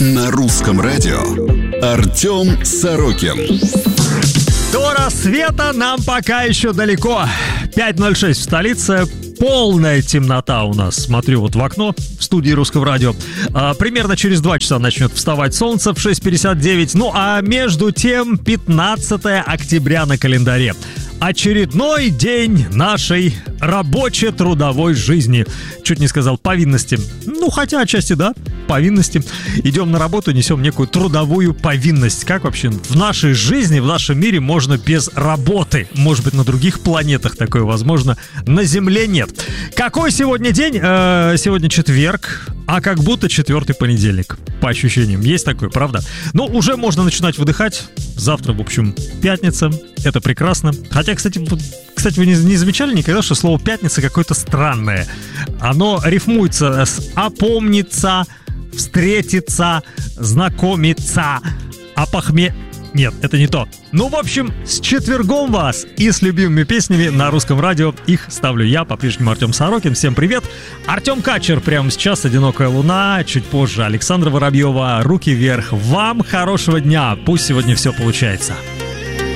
На русском радио Артем Сорокин. До рассвета нам пока еще далеко. 5:06 в столице. Полная темнота у нас. Смотрю вот в окно в студии Русского радио. Примерно через 2 часа начнет вставать солнце в 6:59. Ну а между тем 15 октября на календаре. Очередной день нашей рабоче-трудовой жизни. Чуть не сказал повинности. Ну, хотя отчасти да, повинности. Идем на работу, несем некую трудовую повинность. Как вообще в нашей жизни, в нашем мире можно без работы? Может быть, на других планетах такое возможно, на Земле нет. Какой сегодня день? Сегодня четверг, а как будто 4-й понедельник. По ощущениям, есть такое, правда? Но уже можно начинать выдыхать. Завтра, в общем, пятница. Это прекрасно. Хотя, кстати, вы не замечали никогда, что слово «пятница» какое-то странное? Оно рифмуется с «опомниться», «встретиться», «знакомиться», Нет, это не то. Ну, в общем, с четвергом вас и с любимыми песнями на русском радио. Их ставлю я, по-прежнему Артем Сорокин. Всем привет. Артем Качер прямо сейчас, «Одинокая луна». Чуть позже Александра Воробьева, «Руки вверх». Вам хорошего дня. Пусть сегодня все получается.